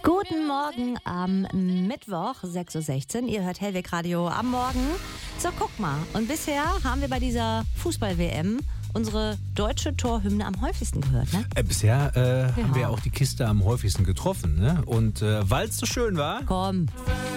Guten Morgen am Mittwoch, 6.16 Uhr. Ihr hört Hellweg Radio am Morgen. So, guck mal. Und bisher haben wir bei dieser Fußball-WM unsere deutsche Torhymne am häufigsten gehört, ne? Bisher haben wir auch die Kiste am häufigsten getroffen, ne? Und weil es so schön war... Komm.